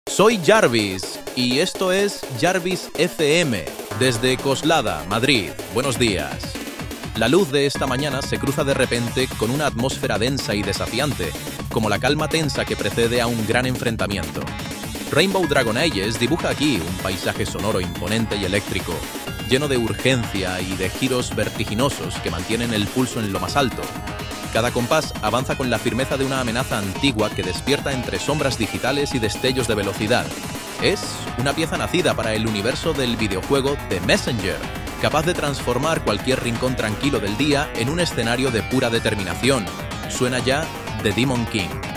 Soy Jarvis y esto es Jarvis FM desde Coslada, Madrid. Buenos días. La luz de esta mañana se cruza de repente con una atmósfera densa y desafiante, como la calma tensa que precede a un gran enfrentamiento. Rainbow Dragon Ages dibuja aquí un paisaje sonoro imponente y eléctrico, lleno de urgencia y de giros vertiginosos que mantienen el pulso en lo más alto. Cada compás avanza con la firmeza de una amenaza antigua que despierta entre sombras digitales y destellos de velocidad. Es una pieza nacida para el universo del videojuego The Messenger, capaz de transformar cualquier rincón tranquilo del día en un escenario de pura determinación. Suena ya The Demon King.